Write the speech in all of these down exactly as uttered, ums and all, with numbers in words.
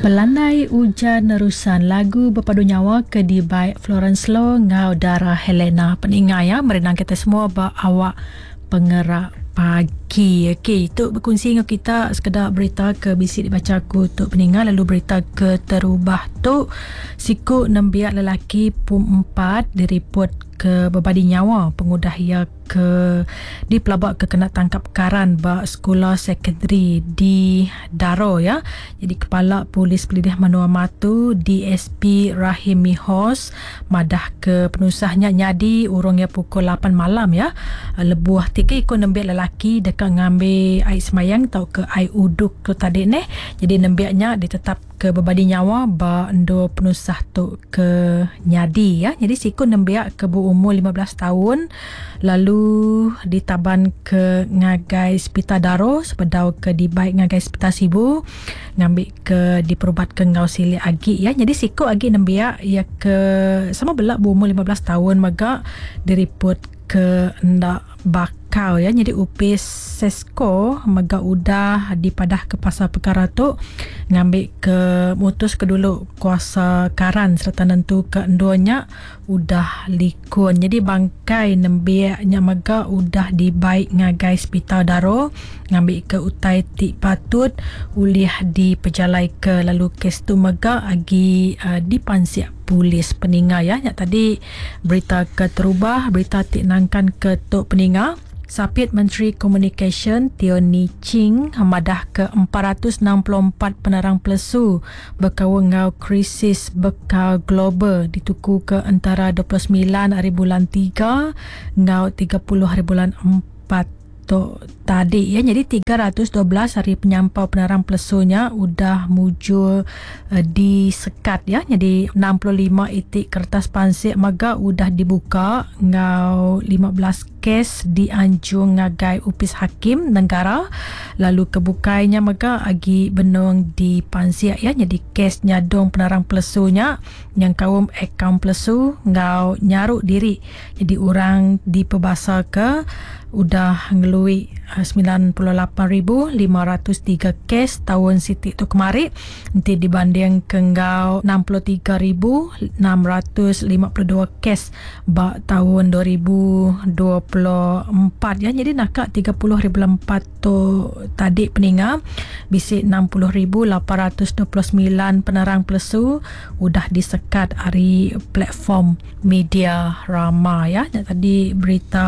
Pelandai ujan nerusan lagu berpadu nyawa ke di baik Florence Law ngau darah Helena peningai ya merenang kita semua ba awak pengerak pagi. Okey, itu berkongsi dengan kita sekedar berita ke bisik dibaca aku tu peningai, lalu berita ke terubah tu siku enam biak lelaki pum empat diripot ke berbadi nyawa pengudah ia ke di pelabak ke kena tangkap karan ba sekolah sekondari di Daro ya. Jadi kepala polis pelidih Menua Matu D S P Rahim Mihos madah ke penusahnya nyadi urungnya pukul lapan malam ya. Lebuah tiga ikut nembiak lelaki dekat ngambil air semayang tau ke air uduk tu tadi ni. Jadi nembiaknya ditetap ke berbadi nyawa ba endo penusah tu ke nyadi ya. Jadi siku nembiak ke berumur lima belas tahun lalu ditaban ke ngagai Spita Daro sepedau ke di baik ngagai Spita Sibu ngambil ke diperubat ke ngau sili agi ya. Jadi siku agi nembiak ya ke sama belak berumur lima belas tahun maga diriput ke ndak bakau ya. Jadi upis sesko maga udah dipadah ke pasal perkara tu ngambil ke mutus ke dulu kuasa karan serta nentu ke endonya udah likun. Jadi bangkai nembiaknya maga udah dibaik ngagai Spita Daro ngambil ke utai tik patut uliah di pejalai ke lalu kes tu maga agi uh, dipansiak polis peningai ya. Yang tadi berita ke terubah berita tik nangkan ke tok peningai. Sapit Menteri Komunikasi Tioni Ching madah ke empat ratus enam puluh empat penerang pelesu berkawal ngau krisis bekal global dituku ke antara dua puluh sembilan hari bulan tiga ngau tiga puluh hari bulan empat tu tadi ya. Jadi tiga ratus dua belas hari penyampau penerang pelesunya udah mujur uh, disekat ya. Jadi enam puluh lima itik kertas pansik maga udah dibuka ngau lima belas kes dianjung ngagai upis hakim negara lalu kebukainya maga agi benung di pansiak ya. Jadi kes nyadong penerang pelesunya yang kaum akaun pelesu ngau nyaruk diri. Jadi orang di pebasa ke udah ngelui sembilan puluh lapan ribu lima ratus tiga kes tahun siti tu kemari nanti dibanding ke ngau enam puluh tiga ribu enam ratus lima puluh dua kes ba tahun dua ribu dua puluh empat ya. Jadi nakak tiga puluh ribu empat tu tadi peninga bisik enam puluh ribu lapan ratus dua puluh sembilan penerang pelesu udah disekat hari platform media Rama ya. Dan tadi berita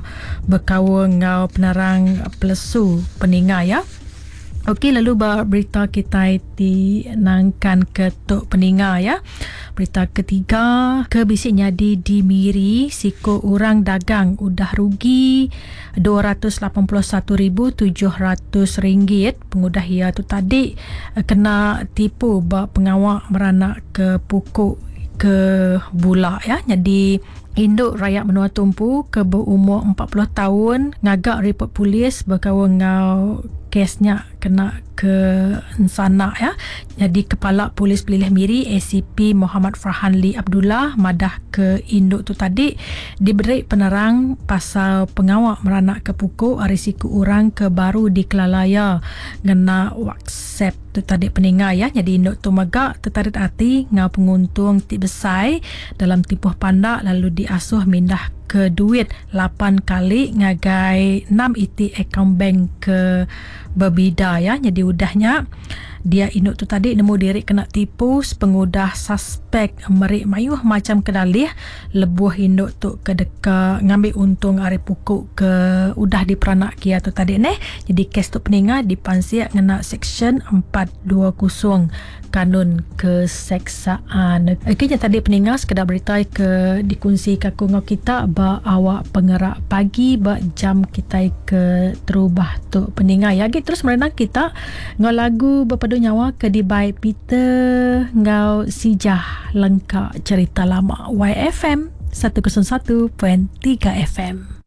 berkawal ngau penerang pelesu peninga ya. Okey, lalu berita kita di nangkan ke tok peninga ya. Berita ketiga ke bisik nyadi di Miri siku orang dagang udah rugi dua ratus lapan puluh satu ribu tujuh ratus ringgit. Pengudah ia tu tadi kena tipu ba pengawak meranak ke pukuk ke bulak ya. Jadi induk rakyat Menua Tumpu ke berumur empat puluh tahun ngagak report polis berkawal ngau kesnya kena ke sana ya. Jadi kepala polis pelilih Miri A C P Muhammad Farhan Lee Abdullah madah ke induk tu tadi diberi penerang pasal pengawak meranak ke pukul arisiku orang ke baru di Kelalaya ngena WhatsApp tu tadi peningai ya. Jadi induk tu magak tertarik hati ngau penguntung ti besai dalam tipuh pandak lalu diasuh mindah ke duit lapan kali ngagai enam iti akaun bank ke berbida ya. Jadi udahnya dia induk tu tadi nemu diri kena tipu pengudah suspek merik mayuh macam kedalih lebuh induk tu ke deka ngambil untung hari pukuk ke udah diperanak kia tu tadi neh. Jadi kes tu peninga dipansiak ngena section empat dua kosong kanun keseksaan. Okey, yang tadi peninga sekedar berita ke dikongsi ke ngau kita ba awak pengerak pagi ba jam kita ke terubah tu peninga ya. Okay, terus merenang kita ngau lagu berpadu nyawa ke di baik Peter ngau sijah lengkap cerita lama Y F M seratus satu perpuluhan tiga F M.